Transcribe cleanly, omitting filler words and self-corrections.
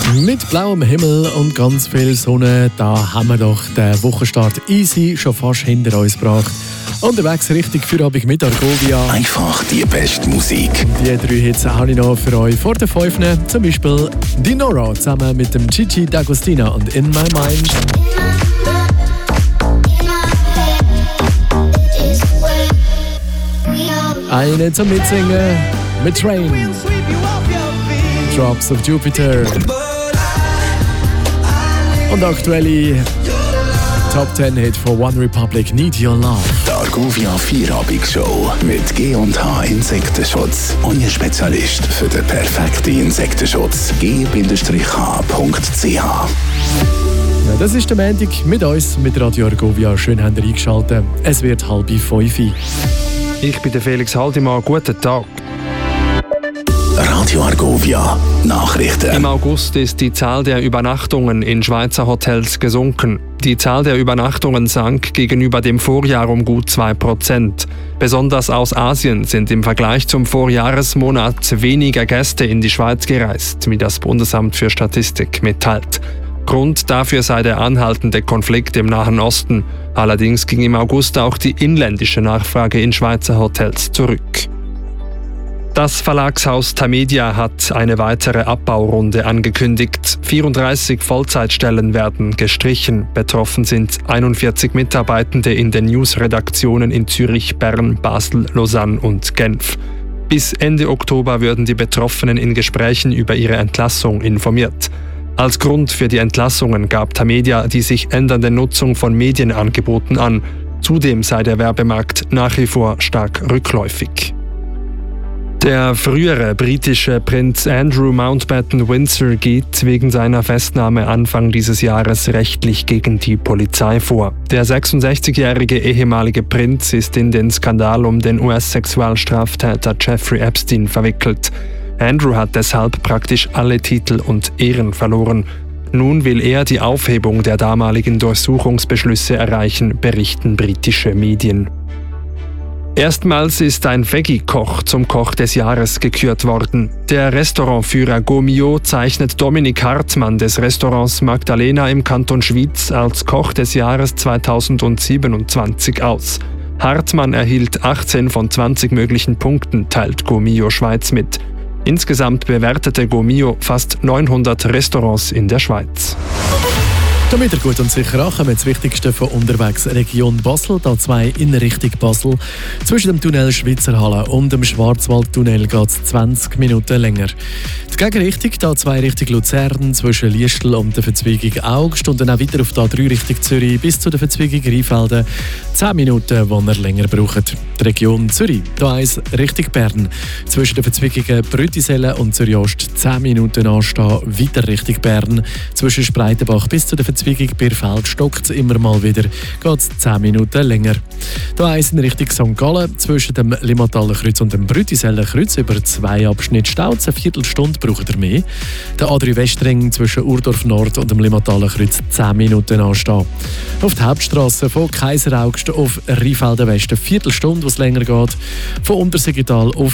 Mit blauem Himmel und ganz viel Sonne, da haben wir doch den Wochenstart easy schon fast hinter uns gebracht. Unterwegs richtig für Abend mit Argovia. Einfach die beste Musik. Die 3 Hits habe ich noch für euch vor den 5. Zum Beispiel Dinora zusammen mit dem Gigi D'Agostina und In My Mind. Eine zum Mitsingen mit Train. Drops of Jupiter. Und aktuelle Top 10 Hit von One Republic, Need Your Love. Die Argovia Feierabend-Show mit G&H Insektenschutz. Euer Spezialist für den perfekten Insektenschutz. g-h.ch. Ja, das ist der Montag mit uns, mit Radio Argovia. Schön habt ihr eingeschaltet. Es wird 4:30. Ich bin der Felix Haldimann. Guten Tag. Radio Argovia Nachrichten. Im August ist die Zahl der Übernachtungen in Schweizer Hotels gesunken. Die Zahl der Übernachtungen sank gegenüber dem Vorjahr um gut 2%. Besonders aus Asien sind im Vergleich zum Vorjahresmonat weniger Gäste in die Schweiz gereist, wie das Bundesamt für Statistik mitteilt. Grund dafür sei der anhaltende Konflikt im Nahen Osten. Allerdings ging im August auch die inländische Nachfrage in Schweizer Hotels zurück. Das Verlagshaus Tamedia hat eine weitere Abbaurunde angekündigt. 34 Vollzeitstellen werden gestrichen. Betroffen sind 41 Mitarbeitende in den Newsredaktionen in Zürich, Bern, Basel, Lausanne und Genf. Bis Ende Oktober würden die Betroffenen in Gesprächen über ihre Entlassung informiert. Als Grund für die Entlassungen gab Tamedia die sich ändernde Nutzung von Medienangeboten an. Zudem sei der Werbemarkt nach wie vor stark rückläufig. Der frühere britische Prinz Andrew Mountbatten-Windsor geht wegen seiner Festnahme Anfang dieses Jahres rechtlich gegen die Polizei vor. Der 66-jährige ehemalige Prinz ist in den Skandal um den US-Sexualstraftäter Jeffrey Epstein verwickelt. Andrew hat deshalb praktisch alle Titel und Ehren verloren. Nun will er die Aufhebung der damaligen Durchsuchungsbeschlüsse erreichen, berichten britische Medien. Erstmals ist ein Veggie-Koch zum Koch des Jahres gekürt worden. Der Restaurantführer Gomio zeichnet Dominik Hartmann des Restaurants Magdalena im Kanton Schwyz als Koch des Jahres 2027 aus. Hartmann erhielt 18 von 20 möglichen Punkten, teilt Gomio Schweiz mit. Insgesamt bewertete Gomio fast 900 Restaurants in der Schweiz. Damit ihr gut und sicher ankommt, das Wichtigste von unterwegs Region Basel, da 2 in Richtung Basel. Zwischen dem Tunnel Schweizer Halle und dem Schwarzwaldtunnel geht es 20 Minuten länger. Die Gegenrichtung, da 2 Richtung Luzern, zwischen Liestel und der Verzweigung Augst und dann auch weiter auf da 3 Richtung Zürich bis zu der Verzweigung Rheinfelden. 10 Minuten, die ihr länger braucht. Die Region Zürich, da 1 Richtung Bern. Zwischen den Verzweigungen Brüttisellen und Zürich Ost 10 Minuten anstehen, weiter Richtung Bern. Zwischen Spreitenbach bis zu der Verzweigung Bierfeld stockt es immer mal wieder, geht es 10 Minuten länger. Da 1 in Richtung St. Gallen, zwischen dem Limmataler Kreuz und dem Brüttiseller Kreuz über 2 Abschnitte staut, eine Viertelstunde braucht ihr mehr. Der A3 Westring zwischen Urdorf Nord und dem Limmataler Kreuz 10 Minuten anstehen. Auf der Hauptstrasse von Kaiseraugst auf Rheinfelden West eine Viertelstunde, was länger geht. Von Untersiggenthal auf